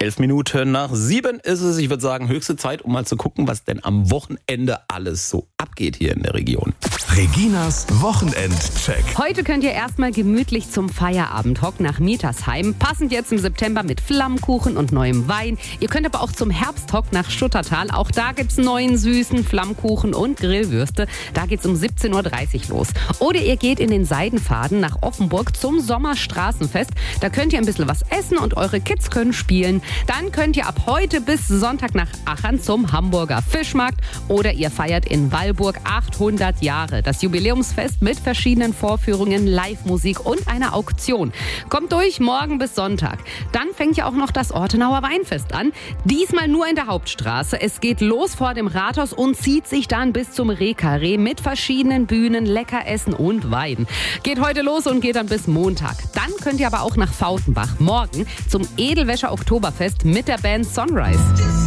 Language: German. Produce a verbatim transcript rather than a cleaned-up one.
Elf Minuten nach sieben ist es. Ich würde sagen, höchste Zeit, um mal zu gucken, was denn am Wochenende alles so abgeht hier in der Region. Reginas Wochenendcheck. Heute könnt ihr erstmal gemütlich zum Feierabend hocken nach Mietersheim. Passend jetzt im September mit Flammkuchen und neuem Wein. Ihr könnt aber auch zum Herbsthock nach Schuttertal. Auch da gibt's neuen süßen Flammkuchen und Grillwürste. Da geht's um siebzehn Uhr dreißig los. Oder ihr geht in den Seidenfaden nach Offenburg zum Sommerstraßenfest. Da könnt ihr ein bisschen was essen und eure Kids können spielen. Dann könnt ihr ab heute bis Sonntag nach Achern zum Hamburger Fischmarkt. Oder ihr feiert in Wallburg achthundert Jahre. Das Jubiläumsfest mit verschiedenen Vorführungen, Live-Musik und einer Auktion. Kommt durch, morgen bis Sonntag. Dann fängt ja auch noch das Ortenauer Weinfest an. Diesmal nur in der Hauptstraße. Es geht los vor dem Rathaus und zieht sich dann bis zum Rehkarree mit verschiedenen Bühnen, Leckeressen und Wein. Geht heute los und geht dann bis Montag. Dann könnt ihr aber auch nach Fautenbach morgen zum Edelwäscher Oktoberfest mit der Band Sunrise.